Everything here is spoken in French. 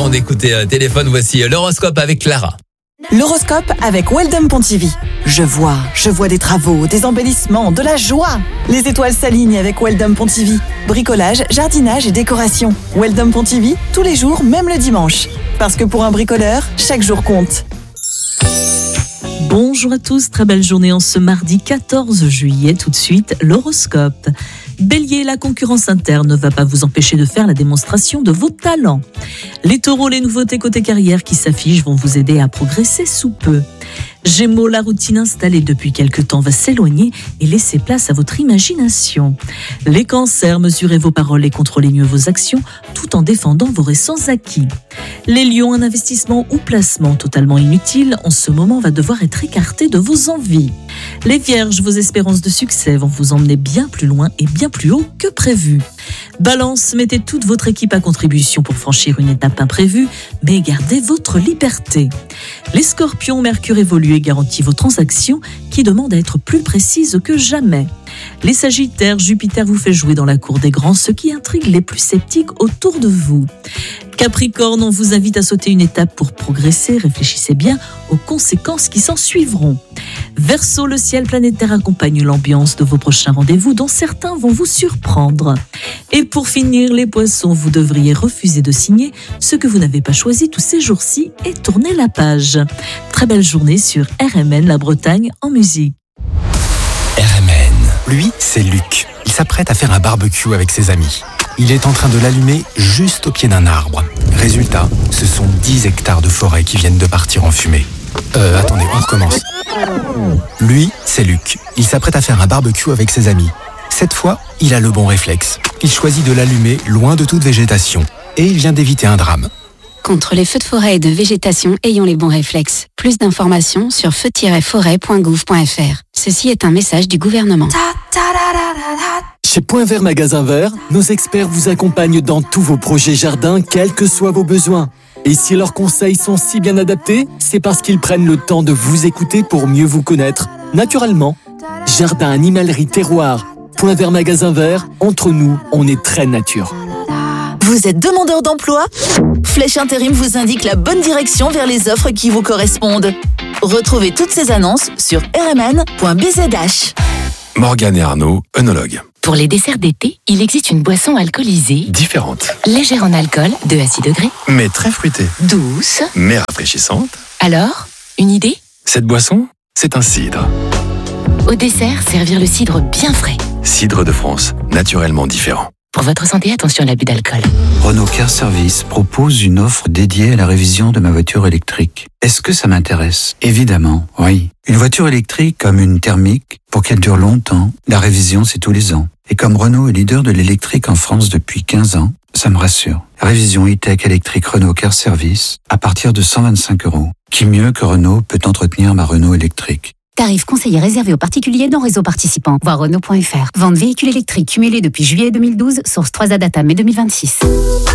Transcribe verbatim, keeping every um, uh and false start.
avant d'écouter euh, téléphone, voici euh, l'horoscope avec Clara. L'horoscope avec Weldon Pontivy. Je vois, je vois des travaux, des embellissements, de la joie. Les étoiles s'alignent avec Weldon Pontivy. Bricolage, jardinage et décoration. Weldon Pontivy, tous les jours, même le dimanche. Parce que pour un bricoleur, chaque jour compte. Bonjour à tous, très belle journée en ce mardi quatorze juillet. Tout de suite, l'horoscope. Bélier, la concurrence interne ne va pas vous empêcher de faire la démonstration de vos talents. Les taureaux, les nouveautés côté carrière qui s'affichent vont vous aider à progresser sous peu. Gémeaux, la routine installée depuis quelque temps va s'éloigner et laisser place à votre imagination. Les cancers, mesurez vos paroles et contrôlez mieux vos actions tout en défendant vos récents acquis. Les lions, un investissement ou placement totalement inutile en ce moment va devoir être écarté de vos envies. Les vierges, vos espérances de succès vont vous emmener bien plus loin et bien plus haut que prévu. Balance, mettez toute votre équipe à contribution pour franchir une étape imprévue, mais gardez votre liberté. Les scorpions, Mercure évolue et garantit vos transactions qui demandent à être plus précises que jamais. Les sagittaires, Jupiter vous fait jouer dans la cour des grands, ce qui intrigue les plus sceptiques autour de vous. Capricorne, on vous invite à sauter une étape pour progresser, réfléchissez bien aux conséquences qui s'en suivront. Verseau, le ciel planétaire accompagne l'ambiance de vos prochains rendez-vous dont certains vont vous surprendre. Et pour finir, les poissons, vous devriez refuser de signer ce que vous n'avez pas choisi tous ces jours-ci et tourner la page. Très belle journée sur R M N, la Bretagne en musique. R M N. Lui, c'est Luc. Il s'apprête à faire un barbecue avec ses amis. Il est en train de l'allumer juste au pied d'un arbre. Résultat, ce sont dix hectares de forêt qui viennent de partir en fumée. Euh, attendez, on recommence. Lui, c'est Luc. Il s'apprête à faire un barbecue avec ses amis. Cette fois, il a le bon réflexe. Il choisit de l'allumer loin de toute végétation. Et il vient d'éviter un drame. Contre les feux de forêt et de végétation, ayons les bons réflexes. Plus d'informations sur feu tiret forêt point gouv point f r. Ceci est un message du gouvernement. Chez Point Vert Magasin Vert, nos experts vous accompagnent dans tous vos projets jardins, quels que soient vos besoins. Et si leurs conseils sont si bien adaptés, c'est parce qu'ils prennent le temps de vous écouter pour mieux vous connaître. Naturellement, jardin, animalerie, terroir, Point Vert Magasin Vert, entre nous, on est très nature. Vous êtes demandeur d'emploi ? Flèche Intérim vous indique la bonne direction vers les offres qui vous correspondent. Retrouvez toutes ces annonces sur r m n point b z h. Morgane et Arnaud, œnologues. Pour les desserts d'été, il existe une boisson alcoolisée, Différente, légère en alcool, deux à six degrés, mais très fruitée, douce. mais rafraîchissante. Alors, une idée ? Cette boisson, c'est un cidre. Au dessert, servir le cidre bien frais. Cidre de France, naturellement différent. Pour votre santé, attention à l'abus d'alcool. Renault Car Service propose une offre dédiée à la révision de ma voiture électrique. Est-ce que ça m'intéresse ? Évidemment, oui. Une voiture électrique comme une thermique, pour qu'elle dure longtemps, la révision c'est tous les ans. Et comme Renault est leader de l'électrique en France depuis quinze ans, ça me rassure. Révision e-tech électrique Renault Car Service à partir de cent vingt-cinq euros. Qui mieux que Renault peut entretenir ma Renault électrique ? Tarif conseillé réservé aux particuliers non réseau participant. Voir Renault point f r. Vente véhicule électrique cumulée depuis juillet deux mille douze, source trois A Data mai deux mille vingt-six.